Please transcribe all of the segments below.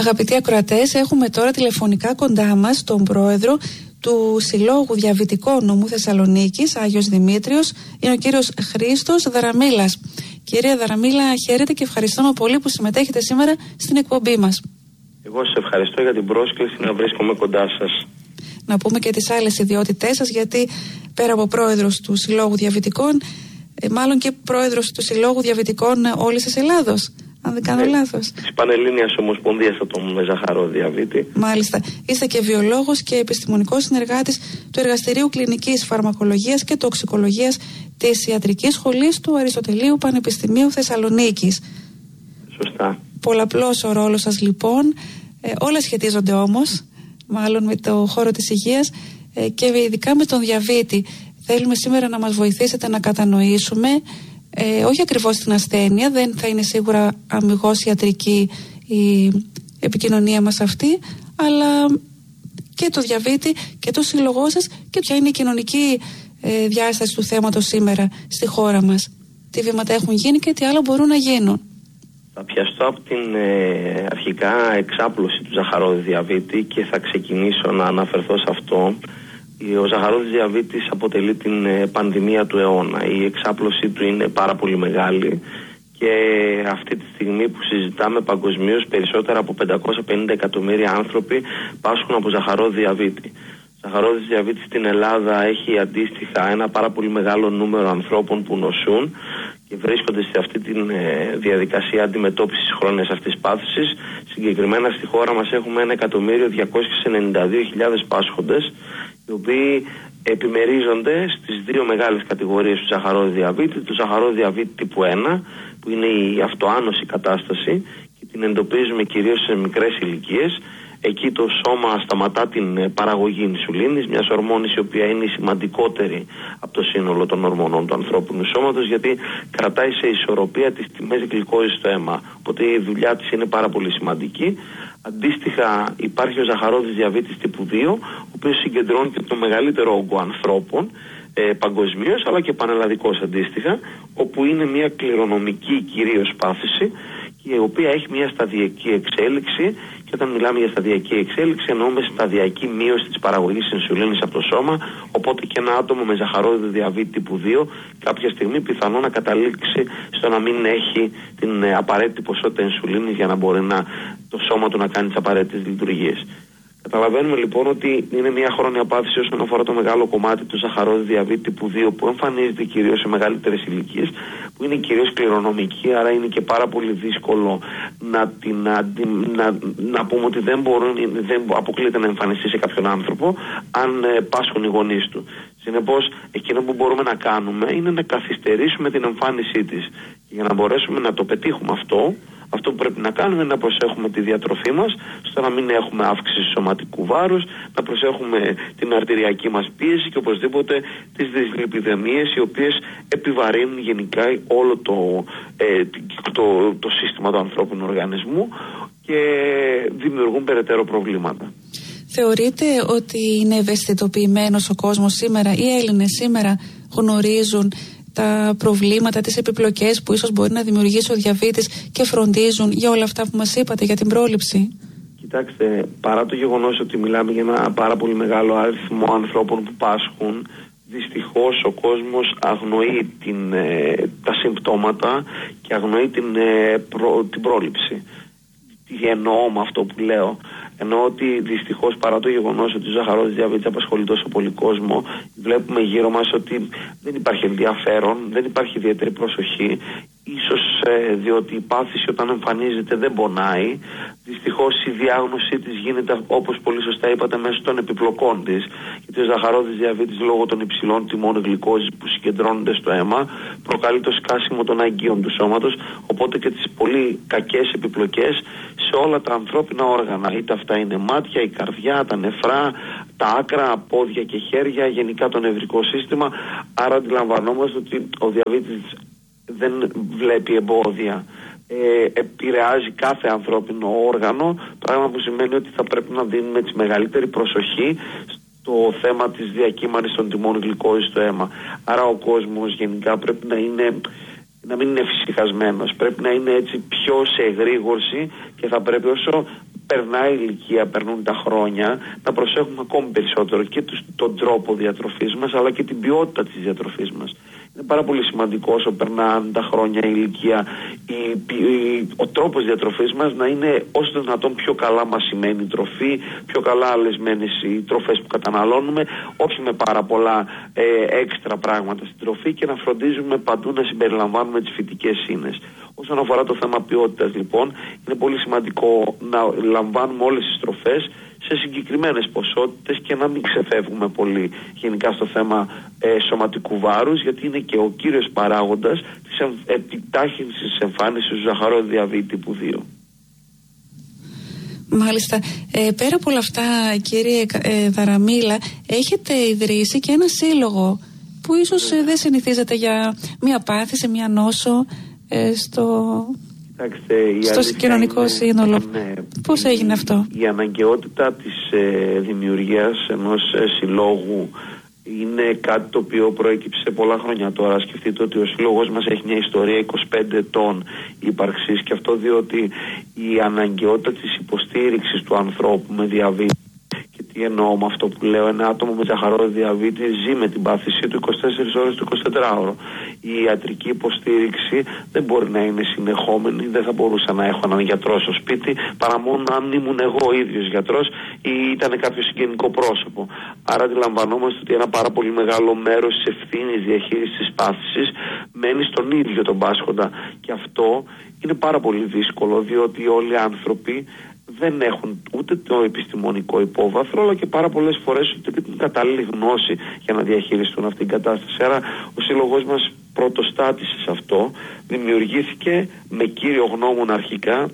Αγαπητοί ακροατές, έχουμε τώρα τηλεφωνικά κοντά μας τον πρόεδρο του Συλλόγου Διαβητικών Νομού Θεσσαλονίκης, Άγιος Δημήτριος, είναι ο κύριος Χρήστος Δαραμήλας. Κύριε Δαραμήλα, χαίρετε και ευχαριστούμε πολύ που συμμετέχετε σήμερα στην εκπομπή μας. Εγώ σας ευχαριστώ για την πρόσκληση να βρίσκομαι κοντά σας. Να πούμε και τις άλλες ιδιότητές σας, γιατί πέρα από πρόεδρος του Συλλόγου Διαβητικών, μάλλον και πρόεδρος του Συλλόγου Διαβητικών όλης της Ελλάδος. Αν δεν κάνω λάθος. Της Πανελλήνιας Ομοσπονδίας Ατόμων με Ζαχαρό Διαβήτη. Μάλιστα. Είστε και βιολόγος και επιστημονικός συνεργάτης του Εργαστηρίου Κλινικής Φαρμακολογίας και Τοξικολογίας της Ιατρικής Σχολής του Αριστοτελείου Πανεπιστημίου Θεσσαλονίκης. Σωστά. Πολλαπλός ο ρόλος σας λοιπόν. Όλα σχετίζονται όμως, μάλλον με το χώρο της υγείας και ειδικά με τον διαβήτη. Θέλουμε σήμερα να μας βοηθήσετε να κατανοήσουμε. Όχι ακριβώς την ασθένεια, δεν θα είναι σίγουρα αμιγώς ιατρική η επικοινωνία μας αυτή, αλλά και το διαβήτη και το σύλλογό σας και ποια είναι η κοινωνική διάσταση του θέματος σήμερα στη χώρα μας. Τι βήματα έχουν γίνει και τι άλλο μπορούν να γίνουν. Θα πιαστώ από την αρχικά εξάπλωση του ζαχαρόδι διαβήτη και θα ξεκινήσω να αναφερθώ σε αυτό. Ο ζαχαρόδης διαβήτης αποτελεί την πανδημία του αιώνα. Η εξάπλωσή του είναι πάρα πολύ μεγάλη και αυτή τη στιγμή που συζητάμε παγκοσμίως περισσότερα από 550 εκατομμύρια άνθρωποι πάσχουν από ζαχαρόδι διαβήτη. Ο ζαχαρόδης διαβήτης στην Ελλάδα έχει αντίστοιχα ένα πάρα πολύ μεγάλο νούμερο ανθρώπων που νοσούν και βρίσκονται σε αυτή τη διαδικασία αντιμετώπισης χρόνιας αυτής πάθησης. Συγκεκριμένα στη χώρα μας έχουμε 1.292.000 πάσχοντες, οι οποίοι επιμερίζονται στις δύο μεγάλες κατηγορίες του ζαχαρόδι διαβήτη, του ζαχαρόδι διαβήτη τύπου 1, που είναι η αυτοάνωση κατάσταση και την εντοπίζουμε κυρίως σε μικρές ηλικίες. Εκεί το σώμα σταματά την παραγωγή ινσουλίνης, μιας ορμόνης η οποία είναι η σημαντικότερη από το σύνολο των ορμονών του ανθρώπινου σώματος, γιατί κρατάει σε ισορροπία τις τιμές γλυκόζης στο αίμα. Οπότε η δουλειά της είναι πάρα πολύ σημαντική. Αντίστοιχα υπάρχει ο ζαχαρόδης διαβήτης τύπου 2, ο οποίος συγκεντρώνει και το μεγαλύτερο όγκο ανθρώπων παγκοσμίως, αλλά και πανελλαδικός αντίστοιχα, όπου είναι μια κληρονομική κυρίως πάθηση, η οποία έχει μια σταδιακή εξέλιξη. Και όταν μιλάμε για σταδιακή εξέλιξη, εννοούμε σταδιακή μείωση της παραγωγής ινσουλίνης από το σώμα. Οπότε και ένα άτομο με ζαχαρόδι διαβήτη τύπου 2 κάποια στιγμή πιθανό να καταλήξει στο να μην έχει την απαραίτητη ποσότητα ινσουλίνης για να μπορεί το σώμα του να κάνει τις απαραίτητες λειτουργίες. Καταλαβαίνουμε λοιπόν ότι είναι μια χρόνια πάθηση όσον αφορά το μεγάλο κομμάτι του ζαχαρόδι διαβήτη τύπου 2, που εμφανίζεται κυρίως σε μεγαλύτερες ηλικίες, που είναι κυρίως κληρονομική, άρα είναι και πάρα πολύ δύσκολο να πούμε ότι δεν αποκλείται να εμφανιστεί σε κάποιον άνθρωπο αν πάσχουν οι γονείς του. Συνεπώς, εκείνο που μπορούμε να κάνουμε είναι να καθυστερήσουμε την εμφάνισή της. Και για να μπορέσουμε να το πετύχουμε αυτό που πρέπει να κάνουμε είναι να προσέχουμε τη διατροφή μας, ώστε να μην έχουμε αύξηση σωματικού βάρους, να προσέχουμε την αρτηριακή μας πίεση και οπωσδήποτε τις δυσλιπιδεμίες, οι οποίες επιβαρύνουν γενικά όλο το σύστημα του ανθρώπινου οργανισμού και δημιουργούν περαιτέρω προβλήματα. Θεωρείτε ότι είναι ευαισθητοποιημένος ο κόσμος σήμερα, οι Έλληνες σήμερα γνωρίζουν τα προβλήματα, τις επιπλοκές που ίσως μπορεί να δημιουργήσει ο διαβήτης και φροντίζουν για όλα αυτά που μας είπατε για την πρόληψη? Κοιτάξτε, παρά το γεγονός ότι μιλάμε για ένα πάρα πολύ μεγάλο αριθμό ανθρώπων που πάσχουν, δυστυχώς ο κόσμος αγνοεί τα συμπτώματα και αγνοεί την πρόληψη. Τι εννοώ με αυτό που λέω? Εννοώ ότι δυστυχώς παρά το γεγονός ότι ο ζαχαρόδης διαβήτης απασχολεί τόσο πολύ κόσμο, βλέπουμε γύρω μας ότι δεν υπάρχει ενδιαφέρον, δεν υπάρχει ιδιαίτερη προσοχή. Ίσως διότι η πάθηση όταν εμφανίζεται δεν πονάει. Δυστυχώς η διάγνωσή της γίνεται, όπως πολύ σωστά είπατε, μέσω των επιπλοκών της. Γιατί ο ζαχαρόδης διαβήτης, λόγω των υψηλών τιμών γλυκόζης που συγκεντρώνονται στο αίμα, προκαλεί το σκάσιμο των αγκίων του σώματος, οπότε και τις πολύ κακές επιπλοκές σε όλα τα ανθρώπινα όργανα. Είτε αυτά είναι μάτια, η καρδιά, τα νεφρά, τα άκρα, πόδια και χέρια, γενικά το νευρικό σύστημα. Άρα αντιλαμβανόμαστε ότι ο διαβήτης δεν βλέπει εμπόδια. Επηρεάζει κάθε ανθρώπινο όργανο, πράγμα που σημαίνει ότι θα πρέπει να δίνουμε τη μεγαλύτερη προσοχή στο θέμα της διακύμανσης των τιμών γλυκόζης στο αίμα. Άρα ο κόσμος γενικά πρέπει να μην είναι φυσικασμένος, πρέπει να είναι έτσι πιο σε εγρήγορση και θα πρέπει όσο περνάει η ηλικία, περνούν τα χρόνια, να προσέχουμε ακόμη περισσότερο και τον τρόπο διατροφής μας, αλλά και την ποιότητα της διατροφής μας. Είναι πάρα πολύ σημαντικό όσο περνάνε τα χρόνια, η ηλικία, ο τρόπος διατροφής μας να είναι όσο δυνατόν πιο καλά μασημένη τροφή, πιο καλά αλεσμένες οι τροφές που καταναλώνουμε, όχι με πάρα πολλά έξτρα πράγματα στην τροφή, και να φροντίζουμε παντού να συμπεριλαμβάνουμε τις φυτικές ίνες. Όσον αφορά το θέμα ποιότητας, λοιπόν, είναι πολύ σημαντικό να λαμβάνουμε όλες τις τροφές σε συγκεκριμένες ποσότητες και να μην ξεφεύγουμε πολύ γενικά στο θέμα σωματικού βάρους, γιατί είναι και ο κύριος παράγοντας της επιτάχυνσης της εμφάνισης του ζαχαρόδι διαβήτη τύπου 2. Μάλιστα. Πέρα από όλα αυτά, κύριε Δαραμίλα, έχετε ιδρύσει και ένα σύλλογο που ίσως δεν συνηθίζεται για μια πάθηση, μια νόσο στο κοινωνικό σύνολο. Ναι, πώς έγινε αυτό? Η αναγκαιότητα της δημιουργίας ενός συλλόγου είναι κάτι το οποίο προέκυψε πολλά χρόνια τώρα. Σκεφτείτε ότι ο σύλλογος μας έχει μια ιστορία 25 ετών ύπαρξης, και αυτό διότι η αναγκαιότητα της υποστήριξης του ανθρώπου με διαβήτη. Και τι εννοώ με αυτό που λέω? Ένα άτομο με ζαχαρόδι διαβήτη ζει με την πάθησή του 24 ώρες το 24ωρο. Η ιατρική υποστήριξη δεν μπορεί να είναι συνεχόμενη. Δεν θα μπορούσα να έχω έναν γιατρό στο σπίτι παρά μόνο αν ήμουν εγώ ίδιος γιατρός ή ήταν κάποιο συγγενικό πρόσωπο. Άρα αντιλαμβανόμαστε ότι ένα πάρα πολύ μεγάλο μέρος της ευθύνης διαχείρισης της πάθησης μένει στον ίδιο τον πάσχοντα. Και αυτό είναι πάρα πολύ δύσκολο, διότι όλοι οι άνθρωποι δεν έχουν ούτε το επιστημονικό υπόβαθρο, αλλά και πάρα πολλές φορές ούτε την κατάλληλη γνώση για να διαχειριστούν αυτήν την κατάσταση. Άρα ο σύλλογος μας πρωτοστάτησε σε αυτό, δημιουργήθηκε με κύριο γνώμονα αρχικά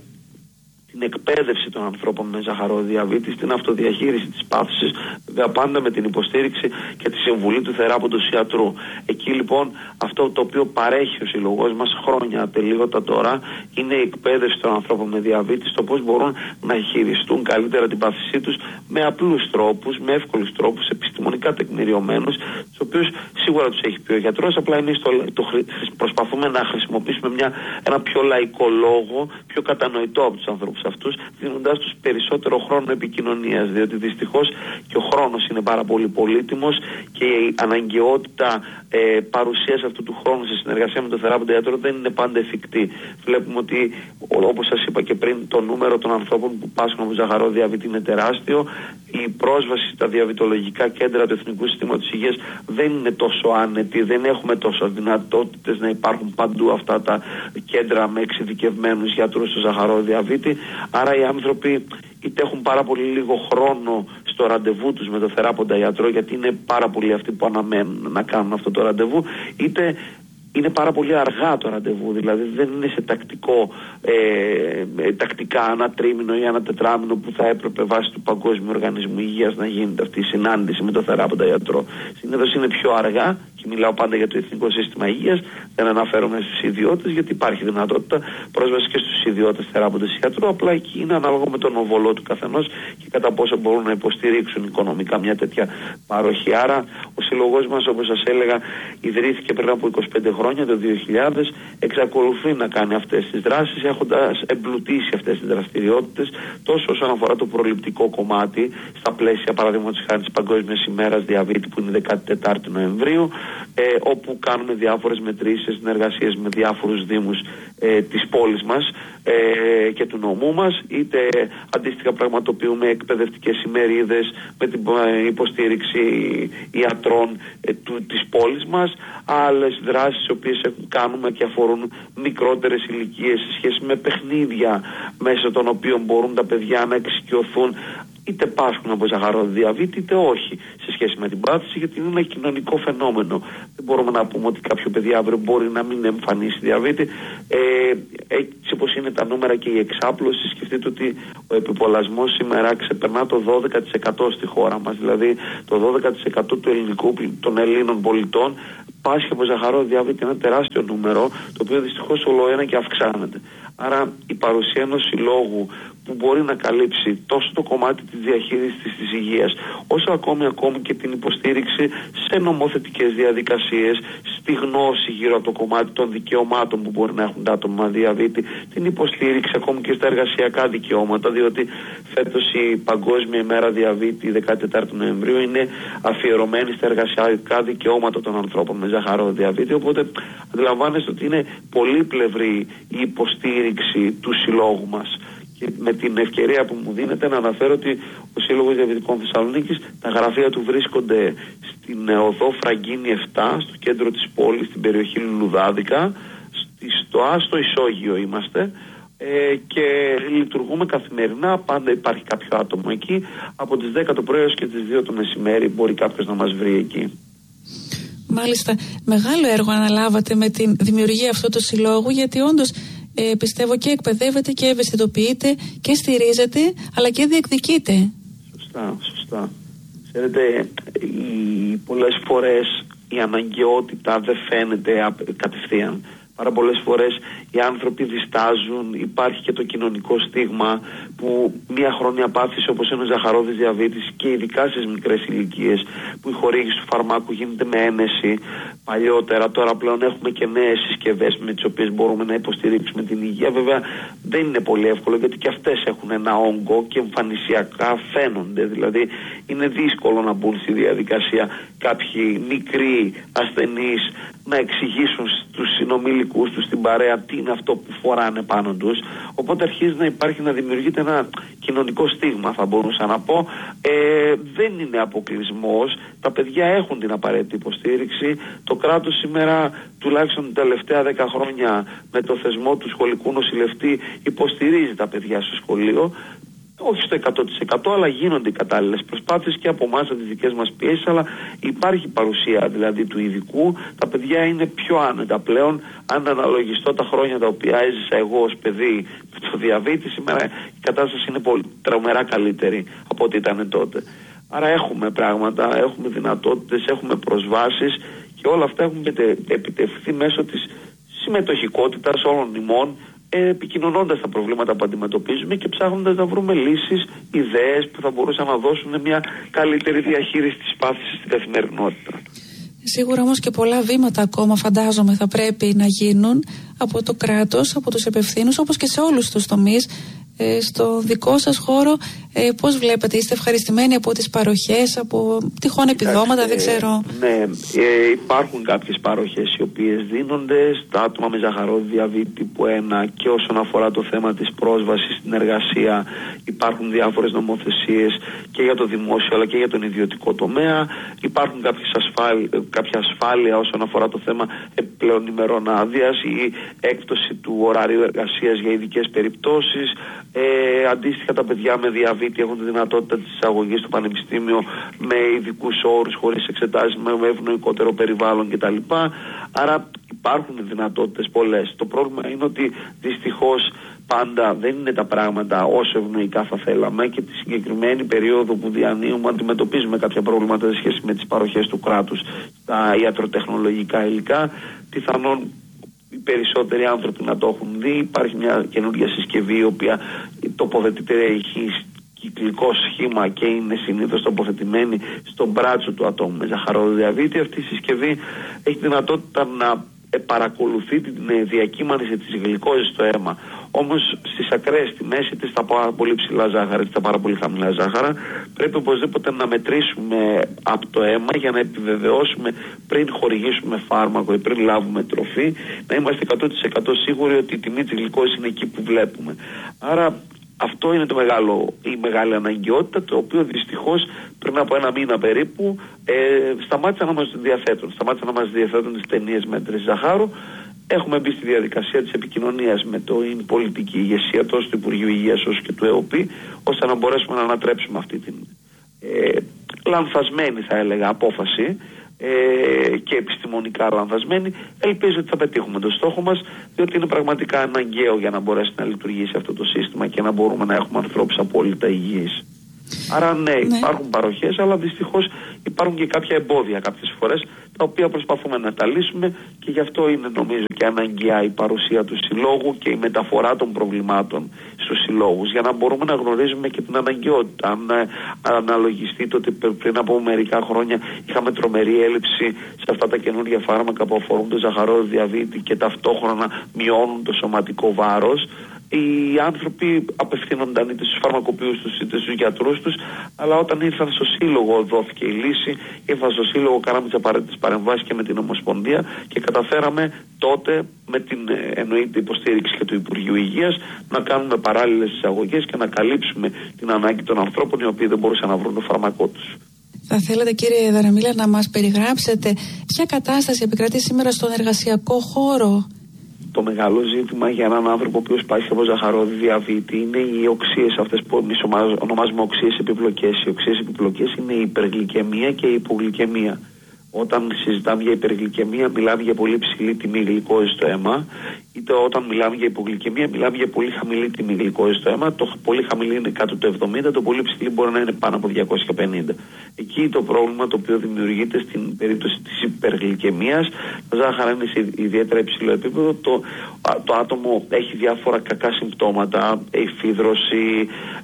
την εκπαίδευση των ανθρώπων με ζαχαρόδι διαβήτη, στην αυτοδιαχείριση της πάθησης, βέβαια πάντα με την υποστήριξη και τη συμβουλή του θεράποντος ιατρού. Εκεί λοιπόν αυτό το οποίο παρέχει ο σύλλογος μας χρόνια ατελείωτα τώρα είναι η εκπαίδευση των ανθρώπων με διαβήτη στο πώς μπορούν να χειριστούν καλύτερα την πάθησή τους με απλούς τρόπους, με εύκολους τρόπους, επιστημονικά τεκμηριωμένους, τους οποίους σίγουρα τους έχει πει ο γιατρός, απλά εμείς προσπαθούμε να χρησιμοποιήσουμε ένα πιο λαϊκό λόγο, πιο κατανοητό από τους ανθρώπους αυτούς, δίνοντάς τους περισσότερο χρόνο επικοινωνίας, διότι δυστυχώς και ο χρόνος είναι πάρα πολύ πολύτιμος και η αναγκαιότητα παρουσίας αυτού του χρόνου σε συνεργασία με τον θεράποντα γιατρό δεν είναι πάντα εφικτή. Βλέπουμε ότι, όπως σας είπα και πριν, το νούμερο των ανθρώπων που πάσχουν από ζαχαρόδι διαβήτη είναι τεράστιο. Η πρόσβαση στα διαβητολογικά κέντρα του Εθνικού Συστήματος Υγείας δεν είναι τόσο άνετη, δεν έχουμε τόσο δυνατότητες να υπάρχουν παντού αυτά τα κέντρα με εξειδικευμένους γιατρούς στο ζαχαρόδι διαβήτη. Άρα οι άνθρωποι είτε έχουν πάρα πολύ λίγο χρόνο στο ραντεβού τους με το θεράποντα γιατρό, γιατί είναι πάρα πολλοί αυτοί που αναμένουν να κάνουν αυτό το ραντεβού, είτε είναι πάρα πολύ αργά το ραντεβού, δηλαδή δεν είναι σε τακτικά ένα τρίμηνο ή ένα τετράμηνο που θα έπρεπε βάσει του Παγκόσμιου Οργανισμού Υγείας να γίνεται αυτή η συνάντηση με το θεράποντα γιατρό. Συνήθως είναι πιο αργά, και μιλάω πάντα για το Εθνικό Σύστημα Υγείας, δεν αναφέρομαι στους ιδιώτες, γιατί υπάρχει δυνατότητα πρόσβαση και στους ιδιώτες θεράποντες γιατρού, απλά εκεί είναι ανάλογα με τον οβολό του καθενός και κατά πόσο μπορούν να υποστηρίξουν οικονομικά μια τέτοια παροχή. Άρα ο σύλλογός μας, όπως σας έλεγα, ιδρύθηκε πριν από 25 χρόνια, το 2000, εξακολουθεί να κάνει αυτές τις δράσεις, έχοντας εμπλουτίσει αυτές τις δραστηριότητες τόσο όσον αφορά το προληπτικό κομμάτι, στα πλαίσια παραδείγματος χάρη της Παγκόσμιας ημέρας διαβήτη που είναι 14 Νοεμβρίου, όπου κάνουμε διάφορες μετρήσεις, συνεργασίες με διάφορους δήμους της πόλης μας και του νομού μας, είτε αντίστοιχα πραγματοποιούμε εκπαιδευτικές ημερίδες με την υποστήριξη ιατρών της πόλης μας, άλλες δράσεις οι οποίες κάνουμε και αφορούν μικρότερες ηλικίες σε σχέση με παιχνίδια μέσω των οποίων μπορούν τα παιδιά να εξοικειωθούν είτε πάσχουν από ζαχαρόδι διαβήτη είτε όχι σε σχέση με την πάθηση, γιατί είναι ένα κοινωνικό φαινόμενο. Δεν μπορούμε να πούμε ότι κάποιο παιδί αύριο μπορεί να μην εμφανίσει διαβήτη. Έτσι όπως είναι τα νούμερα και η εξάπλωση, σκεφτείτε ότι ο επιπολασμός σήμερα ξεπερνά το 12% στη χώρα μας. Δηλαδή το 12% των Ελλήνων πολιτών πάσχει από ζαχαρόδι διαβήτη, ένα τεράστιο νούμερο, το οποίο δυστυχώς όλο ένα και αυξάνεται. Άρα η παρουσία ενός συλλόγου που μπορεί να καλύψει τόσο το κομμάτι της διαχείρισης της υγείας, όσο ακόμη και την υποστήριξη σε νομοθετικές διαδικασίες, στη γνώση γύρω από το κομμάτι των δικαιωμάτων που μπορεί να έχουν τα άτομα με διαβήτη, την υποστήριξη ακόμη και στα εργασιακά δικαιώματα, διότι φέτος η Παγκόσμια ημέρα διαβήτη 14 Νοεμβρίου είναι αφιερωμένη στα εργασιακά δικαιώματα των ανθρώπων με ζαχαρόδι διαβήτη, οπότε αντιλαμβάνεστε ότι είναι πολύπλευρη η υποστήριξη του συλλόγου μας. Και με την ευκαιρία που μου δίνεται να αναφέρω ότι ο Σύλλογος Διαβητικών Θεσσαλονίκης, τα γραφεία του βρίσκονται στην οδό Φραγκίνη 7, στο κέντρο της πόλης, στην περιοχή Λουλουδάδικα, στο Άστο Ισόγειο είμαστε, και λειτουργούμε καθημερινά. Πάντα υπάρχει κάποιο άτομο εκεί, από τις 10 το πρωί έως και τις 2 το μεσημέρι μπορεί κάποιος να μας βρει εκεί. Μάλιστα, μεγάλο έργο αναλάβατε με τη δημιουργία αυτού του συλλόγου, γιατί όντως πιστεύω και εκπαιδεύετε και ευαισθητοποιείτε και στηρίζετε, αλλά και διεκδικείτε. Σωστά. Ξέρετε, πολλές φορές η αναγκαιότητα δεν φαίνεται κατευθείαν. Πάρα πολλές φορές οι άνθρωποι διστάζουν, υπάρχει και το κοινωνικό στίγμα που μια χρόνια πάθηση όπως είναι ο ζαχαρόδης διαβήτης και ειδικά στις μικρές ηλικίες που η χορήγηση του φαρμάκου γίνεται με ένεση παλιότερα. Τώρα πλέον έχουμε και νέες συσκευές με τις οποίες μπορούμε να υποστηρίξουμε την υγεία. Βέβαια δεν είναι πολύ εύκολο, γιατί και αυτές έχουν ένα όγκο και εμφανισιακά φαίνονται. Δηλαδή είναι δύσκολο να μπουν στη διαδικασία κάποιοι μικροί ασθενείς να εξηγήσουν στους συνομιλικούς τους, στην παρέα, τι είναι αυτό που φοράνε πάνω τους. Οπότε αρχίζει να υπάρχει, να δημιουργείται ένα κοινωνικό στίγμα, θα μπορούσα να πω. Δεν είναι αποκλεισμός. Τα παιδιά έχουν την απαραίτητη υποστήριξη. Το κράτος σήμερα, τουλάχιστον τα τελευταία 10 χρόνια, με το θεσμό του σχολικού νοσηλευτή, υποστηρίζει τα παιδιά στο σχολείο. Όχι στο 100%, αλλά γίνονται οι κατάλληλες προσπάθειες και από εμάς, από τις δικές μας πιέσεις, αλλά υπάρχει παρουσία δηλαδή του ειδικού. Τα παιδιά είναι πιο άνετα πλέον. Αν αναλογιστώ τα χρόνια τα οποία έζησα εγώ ως παιδί με το διαβήτη, σήμερα η κατάσταση είναι πολύ τρομερά καλύτερη από ό,τι ήταν τότε. Άρα έχουμε πράγματα, έχουμε δυνατότητες, έχουμε προσβάσεις και όλα αυτά έχουν επιτευχθεί μέσω της συμμετοχικότητας όλων ημών, επικοινωνώντας τα προβλήματα που αντιμετωπίζουμε και ψάχνοντας να βρούμε λύσεις, ιδέες που θα μπορούσαν να δώσουν μια καλύτερη διαχείριση της πάθησης στην καθημερινότητα. Σίγουρα όμως και πολλά βήματα ακόμα φαντάζομαι θα πρέπει να γίνουν από το κράτος, από τους επευθύνους, όπως και σε όλους τους τομείς. Στο δικό σας χώρο πώς βλέπετε, είστε ευχαριστημένοι από τις παροχές, από τυχόν επιδόματα, δεν ξέρω? Ναι, υπάρχουν κάποιες παροχές οι οποίες δίνονται στα άτομα με ζαχαρόδι διαβήτη τύπου 1 και όσον αφορά το θέμα της πρόσβασης στην εργασία υπάρχουν διάφορες νομοθεσίες και για το δημόσιο αλλά και για τον ιδιωτικό τομέα. Υπάρχουν κάποια ασφάλεια όσον αφορά το θέμα επιπλέον ημερών άδειας ή έκπτωση του ωραρίου εργασίας για ειδικές περιπτώσεις. Αντίστοιχα τα παιδιά με διαβήτη έχουν τη δυνατότητα της εισαγωγής στο πανεπιστήμιο με ειδικούς όρους, χωρίς εξετάσεις, με ευνοϊκότερο περιβάλλον κτλ. Άρα υπάρχουν δυνατότητες πολλές. Το πρόβλημα είναι ότι δυστυχώς πάντα δεν είναι τα πράγματα όσο ευνοϊκά θα θέλαμε και τη συγκεκριμένη περίοδο που διανύουμε αντιμετωπίζουμε κάποια προβλήματα σε σχέση με τις παροχές του κράτους στα ιατροτεχνολογικά υλικά. Πιθανόν οι περισσότεροι άνθρωποι να το έχουν δει. Υπάρχει μια καινούργια συσκευή η οποία τοποθετείται, έχει κυκλικό σχήμα και είναι συνήθως τοποθετημένη στον μπράτσο του ατόμου με ζαχαρόδι διαβήτη. Αυτή η συσκευή έχει δυνατότητα να παρακολουθεί την διακύμανση της γλυκόζης στο αίμα. Όμως στις ακραίες τιμές, είτε στα πάρα πολύ ψηλά ζάχαρα είτε στα πάρα πολύ χαμηλά ζάχαρα, πρέπει οπωσδήποτε να μετρήσουμε από το αίμα για να επιβεβαιώσουμε πριν χορηγήσουμε φάρμακο ή πριν λάβουμε τροφή, να είμαστε 100% σίγουροι ότι η τιμή της γλυκόζης είναι εκεί που βλέπουμε. Άρα αυτό είναι η μεγάλη αναγκαιότητα, το οποίο δυστυχώς πριν από ένα μήνα περίπου σταμάτησαν να μας διαθέτουν. Σταμάτησαν να μας διαθέτουν τις ταινίες μέτρησης ζαχάρου. Έχουμε μπει στη διαδικασία της επικοινωνίας με την πολιτική ηγεσία τόσο του Υπουργείου Υγείας όσο και του ΕΟΠΗ, ώστε να μπορέσουμε να ανατρέψουμε αυτή την λανθασμένη, θα έλεγα, απόφαση και επιστημονικά λανθασμένη. Ελπίζω ότι θα πετύχουμε τον στόχο μας, διότι είναι πραγματικά αναγκαίο για να μπορέσει να λειτουργήσει αυτό το σύστημα και να μπορούμε να έχουμε ανθρώπους απόλυτα υγιείς. Άρα ναι, υπάρχουν παροχές, αλλά δυστυχώς υπάρχουν και κάποια εμπόδια κάποιες φορές, τα οποία προσπαθούμε να τα λύσουμε, και γι' αυτό είναι νομίζω και αναγκαία η παρουσία του συλλόγου και η μεταφορά των προβλημάτων στους συλλόγους, για να μπορούμε να γνωρίζουμε και την αναγκαιότητα. Αν αναλογιστείτε ότι πριν από μερικά χρόνια είχαμε τρομερή έλλειψη σε αυτά τα καινούργια φάρμακα που αφορούν το ζαχαρόδι διαβήτη και ταυτόχρονα μειώνουν το σωματικό βάρος, οι άνθρωποι απευθύνονταν είτε στους φαρμακοποιούς τους είτε στους γιατρούς τους, αλλά όταν ήρθαν στο σύλλογο δόθηκε η λύση, ήρθαν στο σύλλογο, κάναμε τις απαραίτητες παρεμβάσεις και με την Ομοσπονδία και καταφέραμε τότε με την εννοείται υποστήριξη και του Υπουργείου Υγείας να κάνουμε παράλληλες εισαγωγές και να καλύψουμε την ανάγκη των ανθρώπων οι οποίοι δεν μπορούσαν να βρουν το φάρμακό τους. Θα θέλατε, κύριε Δαραμίλα, να μας περιγράψετε ποια κατάσταση επικρατεί σήμερα στον εργασιακό χώρο? Το μεγάλο ζήτημα για έναν άνθρωπο ο οποίος πάσχει από ζαχαρόδι διαβήτη είναι οι οξείες αυτές που εμείς ονομάζουμε οξείες επιπλοκές. Οι οξείες επιπλοκές είναι η υπεργλυκαιμία και η υπογλυκαιμία. Όταν συζητάμε για υπεργλυκαιμία, μιλάμε για πολύ ψηλή τιμή γλυκόζης στο αίμα, είτε όταν μιλάμε για υπογλυκαιμία, μιλάμε για πολύ χαμηλή τιμή γλυκόζης στο αίμα. Το πολύ χαμηλή είναι κάτω το 70, το πολύ ψηλή μπορεί να είναι πάνω από 250. Εκεί το πρόβλημα το οποίο δημιουργείται στην περίπτωση της υπεργλυκαιμίας, τα ζάχαρα είναι σε ιδιαίτερα υψηλό επίπεδο, το άτομο έχει διάφορα κακά συμπτώματα, εφίδρωση,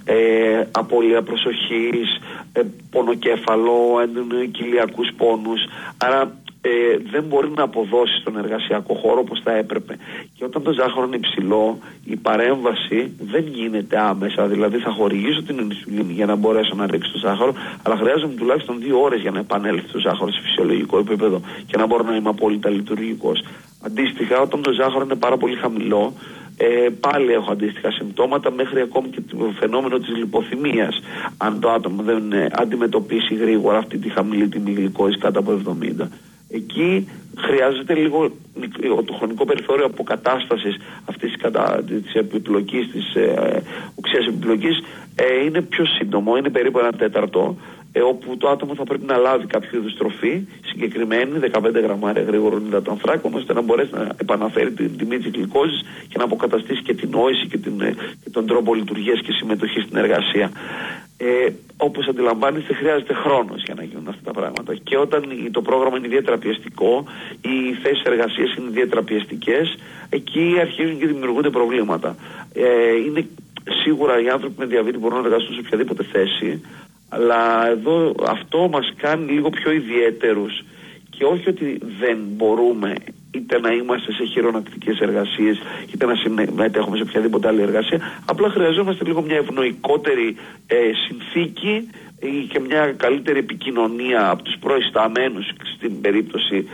απώλεια προσοχής, πονοκέφαλο, κοιλιακούς πόνους. Άρα δεν μπορεί να αποδώσει στον εργασιακό χώρο όπως θα έπρεπε. Και όταν το ζάχαρο είναι υψηλό, η παρέμβαση δεν γίνεται άμεσα. Δηλαδή θα χορηγήσω την ινσουλίνη για να μπορέσω να ρίξω το ζάχαρο, αλλά χρειάζομαι τουλάχιστον 2 ώρες για να επανέλθει το ζάχαρο σε φυσιολογικό επίπεδο και να μπορώ να είμαι απόλυτα λειτουργικός. Αντίστοιχα, όταν το ζάχαρο είναι πάρα πολύ χαμηλό, πάλι έχω αντίστοιχα συμπτώματα, μέχρι ακόμη και το φαινόμενο της λιποθυμίας, αν το άτομο δεν αντιμετωπίσει γρήγορα αυτή τη χαμηλή τιμή γλυκόζης κάτω από 70. Εκεί χρειάζεται λίγο το χρονικό περιθώριο αποκατάστασης αυτής της επιπλοκής, της οξείας επιπλοκής, είναι πιο σύντομο, είναι περίπου 1 τέταρτο, όπου το άτομο θα πρέπει να λάβει κάποιο είδους τροφή συγκεκριμένη, 15 γραμμάρια γρήγορων υδατανθράκων, ώστε να μπορέσει να επαναφέρει την τιμή της γλυκόζης και να αποκαταστήσει και την νόηση και τον τρόπο λειτουργίας και συμμετοχής στην εργασία. Όπως αντιλαμβάνεστε, χρειάζεται χρόνος για να γίνουν αυτά τα πράγματα. Και όταν το πρόγραμμα είναι ιδιαίτερα πιεστικό, οι θέσεις εργασίας είναι ιδιαίτερα πιεστικές, εκεί αρχίζουν και δημιουργούνται προβλήματα. Είναι σίγουρα οι άνθρωποι με διαβήτη μπορούν να εργαστούν σε οποιαδήποτε θέση, αλλά εδώ αυτό μας κάνει λίγο πιο ιδιαίτερους, και όχι ότι δεν μπορούμε είτε να είμαστε σε χειρονακτικές εργασίες είτε να συμμετέχουμε σε οποιαδήποτε άλλη εργασία, απλά χρειαζόμαστε λίγο μια ευνοϊκότερη συνθήκη και μια καλύτερη επικοινωνία από τους προϊσταμένους στην περίπτωση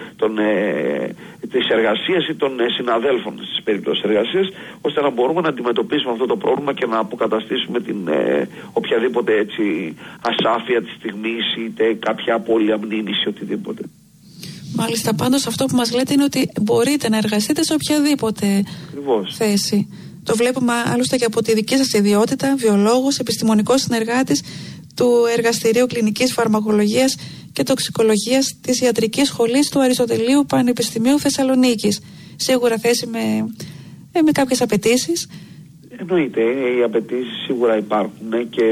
της εργασίας ή των συναδέλφων στις περίπτωσης εργασίας, ώστε να μπορούμε να αντιμετωπίσουμε αυτό το πρόβλημα και να αποκαταστήσουμε την οποιαδήποτε έτσι ασάφεια της στιγμής είτε κάποια απώλεια μνήμης ή οτιδήποτε. Μάλιστα, πάντως αυτό που μας λέτε είναι ότι μπορείτε να εργαστείτε σε οποιαδήποτε θέση. Το βλέπουμε άλλωστε και από τη δική σας ιδιότητα, βιολόγος, επιστημονικός συνεργάτης του Εργαστηρίου Κλινικής Φαρμακολογίας και Τοξικολογίας της Ιατρικής Σχολής του Αριστοτελείου Πανεπιστημίου Θεσσαλονίκης. Σίγουρα θέση με κάποιες απαιτήσεις. Εννοείται, οι απαιτήσεις σίγουρα υπάρχουν και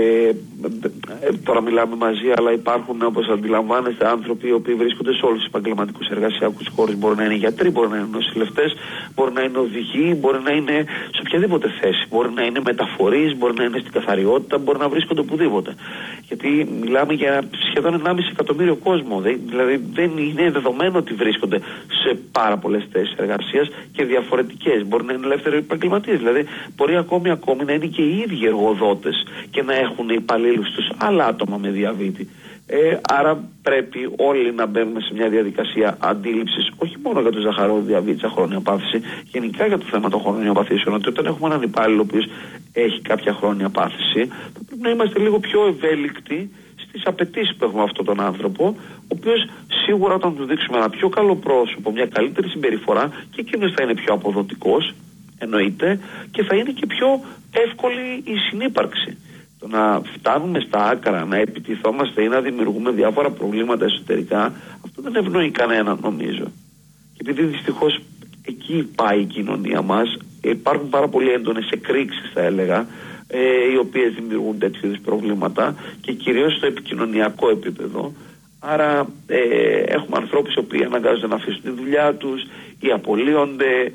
τώρα μιλάμε μαζί, αλλά υπάρχουν, όπως αντιλαμβάνεστε, άνθρωποι οι οποίοι βρίσκονται σε όλους τους επαγγελματικούς εργασιακούς χώρους. Μπορεί να είναι γιατροί, μπορεί να είναι νοσηλευτές, μπορεί να είναι οδηγοί, μπορεί να είναι σε οποιαδήποτε θέση. Μπορεί να είναι μεταφορείς, μπορεί να είναι στην καθαριότητα, μπορεί να βρίσκονται οπουδήποτε. Γιατί μιλάμε για σχεδόν 1,5 εκατομμύριο κόσμο. Δηλαδή δεν είναι δεδομένο ότι βρίσκονται σε πάρα πολλές θέσεις εργασίας και διαφορετικές. Μπορεί να είναι ελεύθεροι επαγγελματίες. Δηλαδή μπορεί ακόμη να είναι και οι ίδιοι εργοδότες και να έχουν υπαλλήλους τους άλλα άτομα με διαβήτη. Άρα πρέπει όλοι να μπαίνουμε σε μια διαδικασία αντίληψης, όχι μόνο για το ζαχαρόδι διαβήτη, χρόνια πάθηση, γενικά για το θέμα των χρόνιων παθήσεων. Ότι όταν έχουμε έναν υπάλληλο ο οποίος έχει κάποια χρόνια πάθηση, θα πρέπει να είμαστε λίγο πιο ευέλικτοι στις απαιτήσεις που έχουμε αυτόν τον άνθρωπο, ο οποίος σίγουρα όταν του δείξουμε ένα πιο καλό πρόσωπο, μια καλύτερη συμπεριφορά, και εκείνος θα είναι πιο αποδοτικός, εννοείται, και θα είναι και πιο εύκολη η συνύπαρξη. Το να φτάνουμε στα άκρα, να επιτιθόμαστε ή να δημιουργούμε διάφορα προβλήματα εσωτερικά, αυτό δεν ευνοεί κανέναν, νομίζω. Και επειδή δυστυχώς εκεί πάει η κοινωνία μας, υπάρχουν πάρα πολύ έντονες εκρήξεις, θα έλεγα, οι οποίες δημιουργούν τέτοιου είδους προβλήματα, και κυρίως στο επικοινωνιακό επίπεδο. Άρα έχουμε ανθρώπους οι οποίοι αναγκάζονται να αφήσουν τη δουλειά τους ή απολύονται